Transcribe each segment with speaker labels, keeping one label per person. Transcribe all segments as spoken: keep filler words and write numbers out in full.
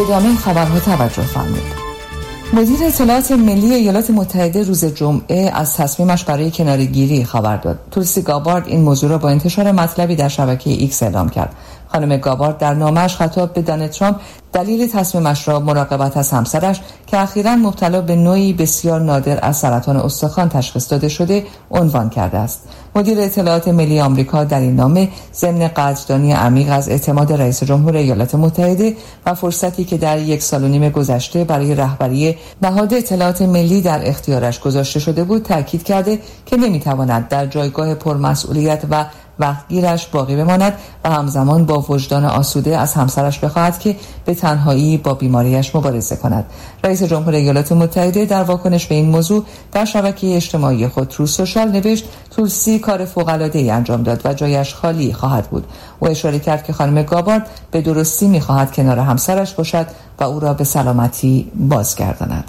Speaker 1: ادامه خبرها توجه فرمایید. مدیر اطلاعات ملی ایالات متحده روز جمعه از تصمیمش برای کناره‌گیری خبر داد. تولسی گابارد این موضوع را با انتشار مطلبی در شبکه ایکس اعلام کرد. خانم گابارد در نامه‌اش خطاب به دونالد ترامپ دلیل تصمیمش را مراقبت از همسرش که اخیراً مبتلا به نوعی بسیار نادر از سرطان استخوان تشخیص داده شده عنوان کرده است. مدیر اطلاعات ملی آمریکا در این نامه ضمن قدردانی عمیق از اعتماد رئیس جمهور ایالات متحده و فرصتی که در یک سال و نیم گذشته برای رهبری نهاد اطلاعات ملی در اختیارش گذاشته شده بود تاکید کرده که نمیتواند در جایگاه پرمسئولیت و وقتگیرش باقی بماند و همزمان با وجدان آسوده از همسرش بخواهد که به تنهایی با بیماریش مبارزه کند. رئیس جمهور ایالات متحده در واکنش به این موضوع در شبکه اجتماعی خود ترو سوشال نوشت تولسی کار فوق‌العاده‌ای انجام داد و جایش خالی خواهد بود. او اشاره کرد که خانم گابارد به درستی می‌خواهد کنار همسرش باشد و او را به سلامتی بازگرداند.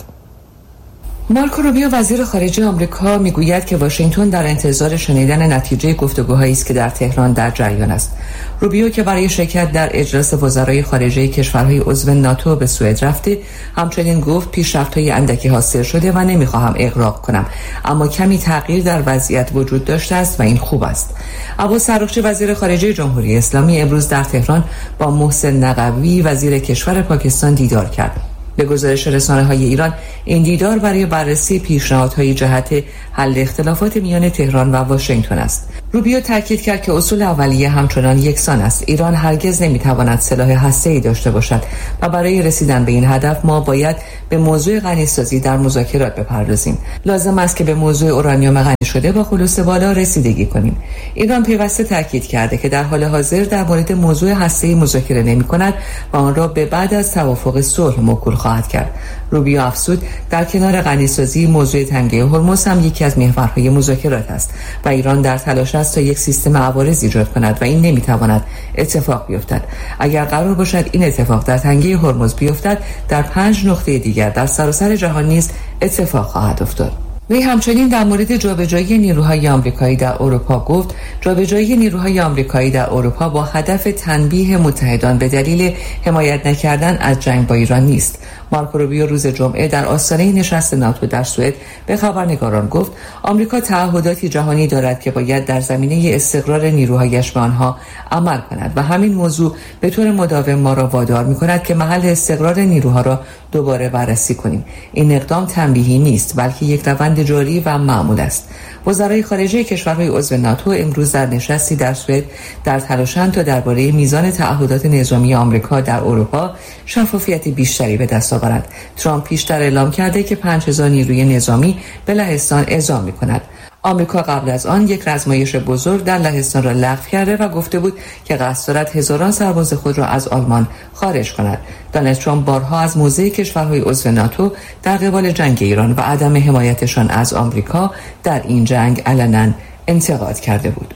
Speaker 1: مارکو روبیو وزیر خارجه آمریکا میگوید که واشنگتن در انتظار شنیدن نتیجه گفتگوهایی است که در تهران در جریان است. روبیو که برای شرکت در اجلاس وزرای خارجه کشورهای عضو ناتو به سوئد رفته، همچنین گفت پیشرفت‌های اندکی حاصل شده و نمیخواهم اغراق کنم، اما کمی تغییر در وضعیت وجود داشته است و این خوب است. عباس سراخچی وزیر خارجه جمهوری اسلامی امروز در تهران با محسن نقوی وزیر کشور پاکستان دیدار کرد. به گزارش رسانه‌های ایران این دیدار برای بررسی پیشنهادهای جهت حل اختلافات میان تهران و واشنگتن است. روبیو تاکید کرد که اصول اولیه همچنان یکسان است. ایران هرگز نمیتواند سلاح هسته‌ای داشته باشد و برای رسیدن به این هدف ما باید به موضوع غنیسازی در مذاکرات بپردازیم. لازم است که به موضوع اورانیوم غنی شده با خلوص بالا رسیدگی کنیم. ایران پیوسته تاکید کرده که در حال حاضر در مورد موضوع هسته‌ای مذاکره نمی‌کند و آن را به بعد از توافق صلح موکول خواهد کرد. روبیو افزود در کنار غنیسازی موضوع تنگه هرمز هم یکی از محورهای مذاکرات است و ایران در تلاش است تا یک سیستم عوارض ایجاد کند و این نمیتواند اتفاق بیفتد. اگر قرار باشد این اتفاق در تنگه هرمز بیفتد، در پنج نقطه دیگر در سراسر جهان نیز اتفاق خواهد افتاد. وی همچنین در مورد جابجایی نیروهای آمریکایی در اروپا گفت جابجایی نیروهای آمریکایی در اروپا با هدف تنبیه متحدان به دلیل حمایت نکردن از جنگ با ایران نیست. مارکو روبیو روز جمعه در آستانه نشست ناتو در سوئد به خبرنگاران گفت آمریکا تعهداتی جهانی دارد که باید در زمینه استقرار نیروهایش به آنها عمل کند و همین موضوع به طور مداوم ما را وادار می‌کند که محل استقرار نیروها را دوباره بررسی کنیم. این اقدام تنبیهی نیست بلکه یک روند جاری و معمول است. وزرای خارجه کشورهای عضو ناتو امروز در نشستی در سوئد در تلاشند تا درباره میزان تعهدات نظامی آمریکا در اروپا شفافیت بیشتری به دست آورند. ترامپ پیشتر اعلام کرده که پنج هزار نیروی نظامی به لهستان اعزام می‌کند. آمریکا قبل از آن یک رزمایش بزرگ در لهستان را لغو کرده و گفته بود که قصد دارد هزاران سرباز خود را از آلمان خارج کند. دونالد ترامپ بارها از موضع کشورهای عضو ناتو در قبال جنگ ایران و عدم حمایتشان از آمریکا در این جنگ علنا انتقاد کرده بود.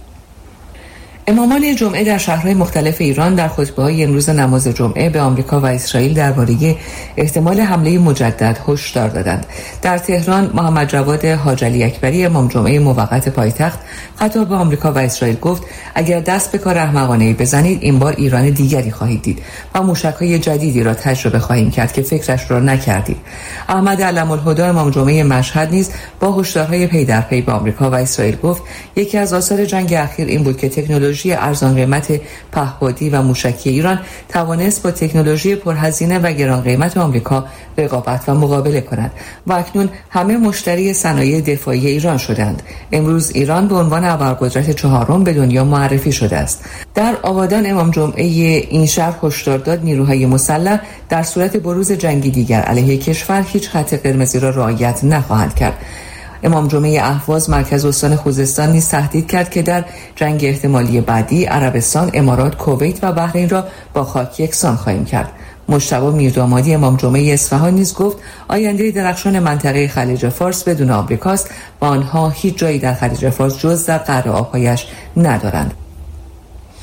Speaker 1: امامان جمعه در شهرهای مختلف ایران در خطبه‌های امروز نماز جمعه به آمریکا و اسرائیل درباره احتمال حمله مجدد هشدار دادند. در تهران محمد جواد حاج علی اکبری امام جمعه موقت پایتخت خطاب به آمریکا و اسرائیل گفت اگر دست به کار احمقانه‌ای بزنید این بار ایران دیگری خواهید دید و موشک‌های جدیدی را تجربه خواهیم کرد که فکرش را نکردید. احمد علم الهدی امام جمعه مشهد نیز با هشدارهای پی در پی به آمریکا و اسرائیل گفت یکی از آثار جنگ اخیر این بود که تکنولوژی ارزان قیمت پهپادی و موشکی ایران توانست با تکنولوژی پرهزینه و گران قیمت آمریکا رقابت و مقابله کند و اکنون همه مشتری صنایع دفاعی ایران شدند. امروز ایران به عنوان ابرقدرت چهارم به دنیا معرفی شده است. در آبادان امام جمعه این شهر هشدار داد نیروهای مسلح در صورت بروز جنگی دیگر علیه کشور هیچ خط قرمزی را رعایت نخواهند کرد. امام جمعه اهواز مرکز استان خوزستان نیز تهدید کرد که در جنگ احتمالی بعدی عربستان، امارات، کویت و بحرین را با خاک یکسان خواهیم کرد. مجتبی میردامادی امام جمعه اصفهان نیز گفت آینده درخشان منطقه خلیج فارس بدون آمریکاست و آنها هیچ جایی در خلیج فارس جز در قعر آبهایش ندارند.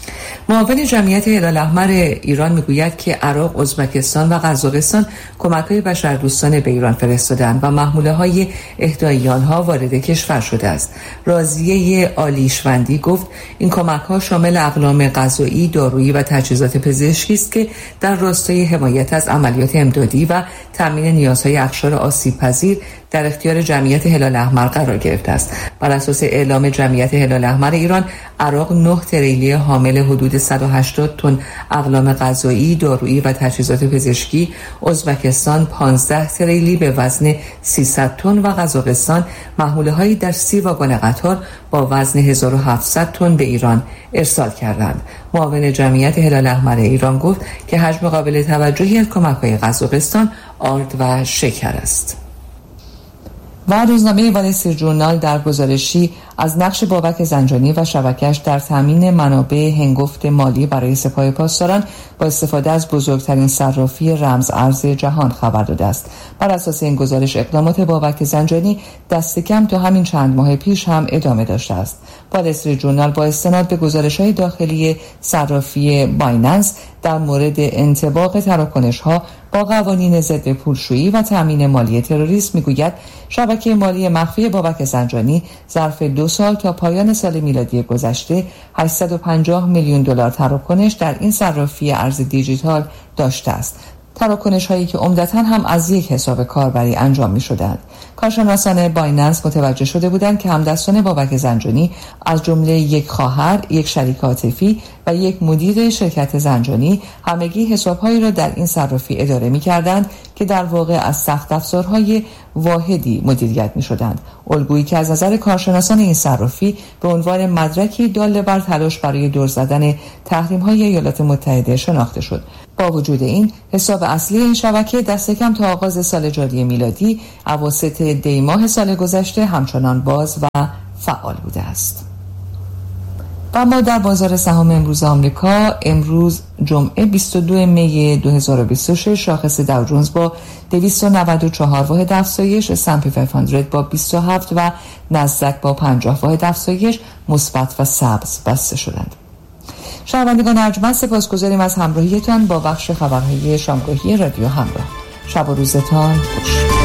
Speaker 1: معاون جمعیت هلال احمر ایران میگوید که عراق، ازبکستان و قزاقستان کمک‌های بشردوستانه به ایران فرستادند و محموله‌های اهدایی آنها وارد کشور شده است. راضیه آلیشوندی گفت این کمک‌ها شامل اقلام غذایی، دارویی و تجهیزات پزشکی است که در راستای حمایت از عملیات امدادی و تامین نیازهای اقشار آسیب‌پذیر در اختیار جمعیت هلال احمر قرار گرفته است. بر اساس اعلام جمعیت هلال احمر ایران، عراق نه تریلی حامل حدود صد و هشتاد تن اقلام غذایی، دارویی و تجهیزات پزشکی، ازبکستان پانزده تریلی به وزن سیصد تن و قزاقستان محموله‌هایی در سی واگن قطار با وزن هزار و هفتصد تن به ایران ارسال کردند. معاون جمعیت هلال احمر ایران گفت که حجم قابل توجهی از کمک‌های قزاقستان آرد و شکر است. و روزنامه وال استریت ژورنال در گزارشی از نقش بابک زنجانی و شبکه‌اش در تامین منابع هنگفت مالی برای سپاه پاسداران با استفاده از بزرگترین صرافی رمز ارز جهان خبر داده است. بر اساس این گزارش اقدامات بابک زنجانی دست کم تا همین چند ماه پیش هم ادامه داشته است. وال استریت ژورنال با استناد به گزارش‌های داخلی صرافی بایننس در مورد انطباق تراکنش‌ها با قوانین ضد پولشویی و تامین مالی تروریسم میگوید شبکه مالی مخفی بابک زنجانی ظرف دو سال تا پایان سال میلادی گذشته هشتصد و پنجاه میلیون دلار تراکنش در این صرافی ارز دیجیتال داشته است. تراکنش هایی که عمدتاً هم از یک حساب کاربری انجام می شدند. کارشناسان بایننس متوجه شده بودند که همدستان بابک زنجانی از جمله یک خواهر، یک شریک عاطفی و یک مدیر شرکت زنجانی همگی حسابهایی را در این صرافی اداره می کردند که در واقع از سخت افزارهای واحدی مدیریت می شدند. الگویی که از نظر کارشناسان این صرافی به عنوان مدرکی دال بر تلاش برای دور زدن تحریم‌های ایالات متحده شناخته شد. با وجود این، حساب اصلی این شبکه دست کم تا آغاز سال جاری میلادی اواسط دی ماه سال گذشته همچنان باز و فعال بوده است. و ما در بازار سهام امروز آمریکا، امروز جمعه بیست و دو می دو هزار و بیست و شش، شاخص داو جونز با دویست و نود و چهار واحد افزایش، اس اند پی پانصد با بیست و هفت و نزدک با پنجاه واحد افزایش مثبت و سبز بسته شدند. شنوندگان ارجمند، سپاسگزاریم از همراهیتان با بخش خبرهای شامگاهی رادیو همراه. شب و روزتان خوش.